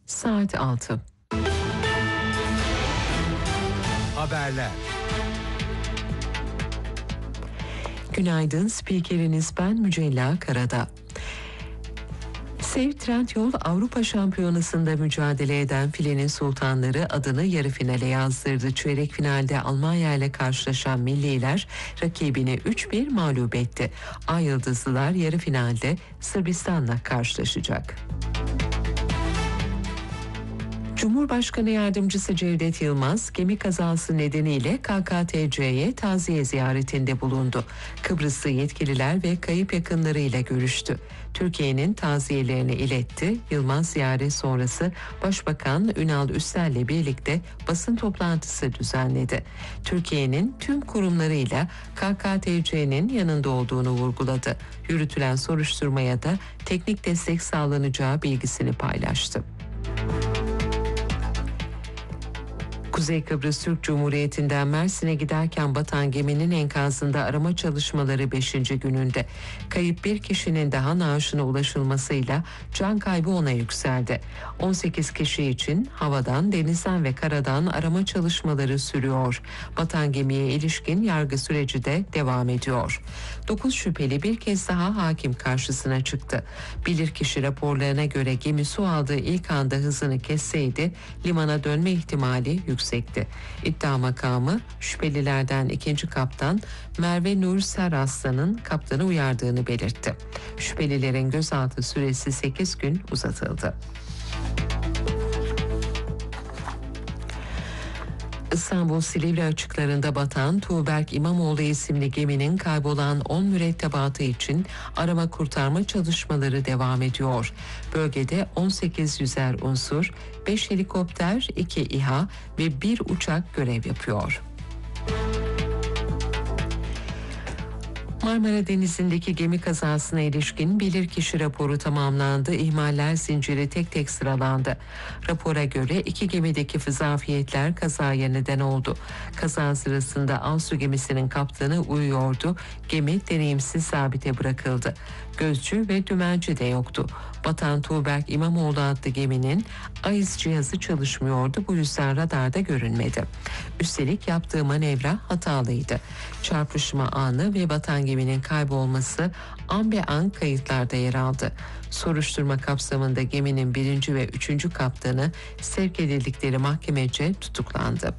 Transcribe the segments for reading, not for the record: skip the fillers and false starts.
Saat 6. Haberler. Günaydın, spikeriniz ben Mücella Karadağ. Sev Trendyol Avrupa Şampiyonası'nda mücadele eden Filenin Sultanları adını yarı finale yazdırdı. Çeyrek finalde Almanya ile karşılaşan milliler rakibini 3-1 mağlup etti. Ay Yıldızlılar yarı finalde Sırbistan'la karşılaşacak. Cumhurbaşkanı Yardımcısı Cevdet Yılmaz, gemi kazası nedeniyle KKTC'ye taziye ziyaretinde bulundu. Kıbrıslı yetkililer ve kayıp yakınlarıyla görüştü. Türkiye'nin taziyelerini iletti. Yılmaz ziyaret sonrası Başbakan Ünal Üstel'le birlikte basın toplantısı düzenledi. Türkiye'nin tüm kurumlarıyla KKTC'nin yanında olduğunu vurguladı. Yürütülen soruşturmaya da teknik destek sağlanacağı bilgisini paylaştı. Kuzey Kıbrıs Türk Cumhuriyeti'nden Mersin'e giderken batan geminin enkazında arama çalışmaları 5. gününde. Kayıp bir kişinin daha naaşına ulaşılmasıyla can kaybı 10'a yükseldi. 18 kişi için havadan, denizden ve karadan arama çalışmaları sürüyor. Batan gemiye ilişkin yargı süreci de devam ediyor. 9 şüpheli bir kez daha hakim karşısına çıktı. Bilirkişi raporlarına göre gemi su aldığı ilk anda hızını kesseydi limana dönme ihtimali yüksekti. İddia makamı şüphelilerden 2. kaptan Merve Nur Seraslan'ın kaptanı uyardığını belirtti. Şüphelilerin gözaltı süresi 8 gün uzatıldı. İstanbul Silivri açıklarında batan Tuğberk İmamoğlu isimli geminin kaybolan 10 mürettebatı için arama kurtarma çalışmaları devam ediyor. Bölgede 18 yüzer unsur, 5 helikopter, 2 İHA ve 1 uçak görev yapıyor. Marmara Denizi'ndeki gemi kazasına ilişkin bilirkişi raporu tamamlandı. İhmaller zinciri tek tek sıralandı. Rapora göre 2 gemideki zafiyetler kazaya neden oldu. Kaza sırasında Alsu gemisinin kaptanı uyuyordu. Gemi deneyimsiz zabite bırakıldı. Gözcü ve dümenci de yoktu. Batan Tuğberk İmamoğlu adlı geminin AIS cihazı çalışmıyordu. Bu yüzden radarda görünmedi. Üstelik yaptığı manevra hatalıydı. Çarpışma anı ve batan geminin kaybolması an be an kayıtlarda yer aldı. Soruşturma kapsamında geminin 1. ve 3. kaptanı sevk edildikleri mahkemece tutuklandı.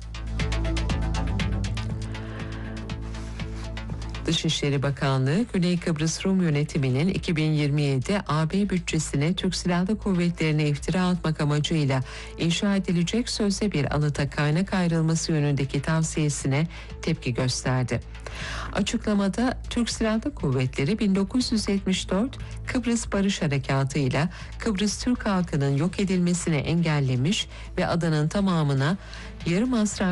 Dışişleri Bakanlığı, Güney Kıbrıs Rum yönetiminin 2027 AB bütçesine Türk Silahlı Kuvvetleri'ne iftira atmak amacıyla inşa edilecek sözde bir anıta kaynak ayrılması yönündeki tavsiyesine tepki gösterdi. Açıklamada Türk Silahlı Kuvvetleri 1974 Kıbrıs Barış Harekatı ile Kıbrıs Türk halkının yok edilmesini engellemiş ve adanın tamamına yarım asra